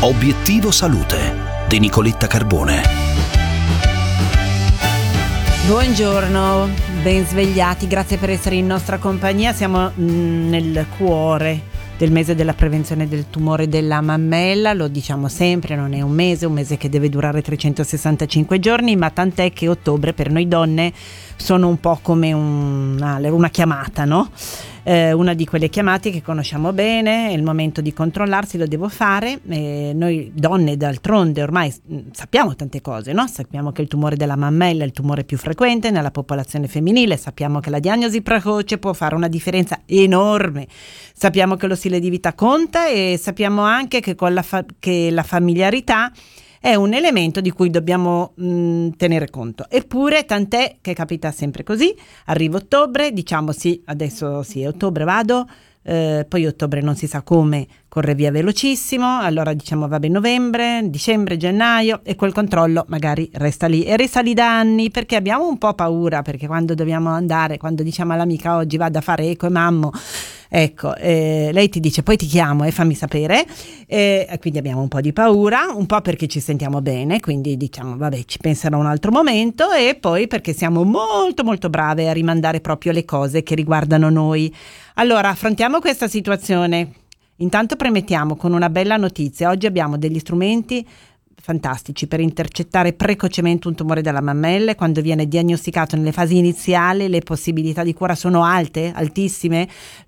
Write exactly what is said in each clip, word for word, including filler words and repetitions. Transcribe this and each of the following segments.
Obiettivo Salute di Nicoletta Carbone. Buongiorno, ben svegliati, grazie per essere in nostra compagnia. Siamo nel cuore del mese della prevenzione del tumore della mammella, lo diciamo sempre, non è un mese, un mese che deve durare trecentosessantacinque giorni, ma tant'è che ottobre per noi donne sono un po' come una, una chiamata, no? Eh, una di quelle chiamate che conosciamo bene, è il momento di controllarsi, lo devo fare. Eh, noi donne d'altronde ormai sappiamo tante cose, no? Sappiamo che il tumore della mammella è il tumore più frequente nella popolazione femminile, sappiamo che la diagnosi precoce può fare una differenza enorme, sappiamo che lo stile di vita conta e sappiamo anche che, con la, fa- che la familiarità è un elemento di cui dobbiamo mh, tenere conto. Eppure tant'è che capita sempre così, arriva ottobre, diciamo sì, adesso sì, è ottobre, vado, eh, poi ottobre non si sa come corre via velocissimo, allora diciamo vabbè novembre, dicembre, gennaio e quel controllo magari resta lì e resta lì da anni perché abbiamo un po' paura, perché quando dobbiamo andare, quando diciamo all'amica oggi vado a fare eco e mammo, ecco, eh, lei ti dice poi ti chiamo e fammi sapere, eh, quindi abbiamo un po' di paura, un po' perché ci sentiamo bene, quindi diciamo vabbè ci penserò un altro momento, e poi perché siamo molto molto brave a rimandare proprio le cose che riguardano noi. Allora affrontiamo questa situazione. Intanto premettiamo con una bella notizia: oggi abbiamo degli strumenti fantastici per intercettare precocemente un tumore della mammella. Quando viene diagnosticato nelle fasi iniziali le possibilità di cura sono alte, altissime.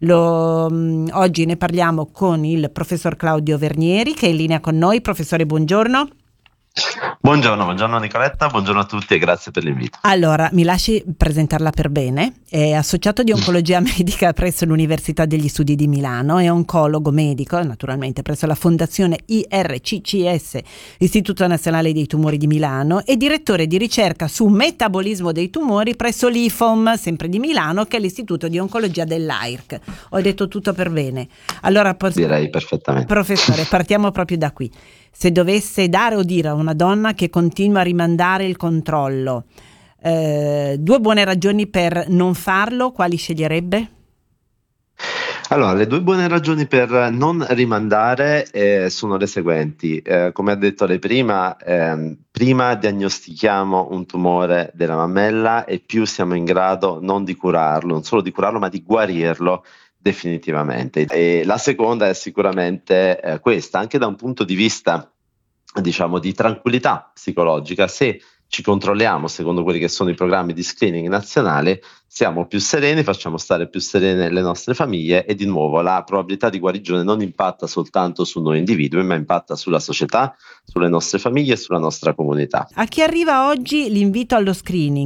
Lo, mh, oggi ne parliamo con il professor Claudio Vernieri che è in linea con noi. Professore, buongiorno. Buongiorno, buongiorno Nicoletta, buongiorno a tutti e grazie per l'invito. Allora, mi lasci presentarla per bene. È associato di oncologia medica presso l'Università degli Studi di Milano, è oncologo medico, naturalmente presso la Fondazione I R C C S, Istituto Nazionale dei Tumori di Milano, e direttore di ricerca su metabolismo dei tumori presso l'I F O M, sempre di Milano, che è l'Istituto di Oncologia dell'A I R C. Ho detto tutto per bene. Allora, pos- direi perfettamente. Professore, partiamo proprio da qui. Se dovesse dare o dire a una donna che continua a rimandare il controllo eh, due buone ragioni per non farlo, quali sceglierebbe? Allora, le due buone ragioni per non rimandare eh, sono le seguenti. Eh, come ha detto lei prima, eh, prima diagnostichiamo un tumore della mammella e più siamo in grado non di curarlo, non solo di curarlo, ma di guarirlo definitivamente. E la seconda è sicuramente eh, questa, anche da un punto di vista, diciamo, di tranquillità psicologica. Se ci controlliamo secondo quelli che sono i programmi di screening nazionali, siamo più sereni, facciamo stare più serene le nostre famiglie e di nuovo la probabilità di guarigione non impatta soltanto su noi individui, ma impatta sulla società, sulle nostre famiglie e sulla nostra comunità. A chi arriva oggi l'invito allo screening